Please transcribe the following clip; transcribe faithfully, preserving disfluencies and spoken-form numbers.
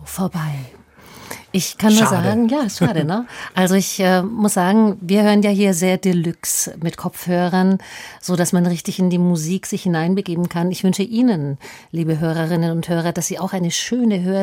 vorbei. Ich kann nur Schade. sagen, ja, ist schade, ne? Also ich äh, muss sagen, wir hören ja hier sehr Deluxe mit Kopfhörern, so dass man richtig in die Musik sich hineinbegeben kann. Ich wünsche Ihnen, liebe Hörerinnen und Hörer, dass Sie auch eine schöne Hör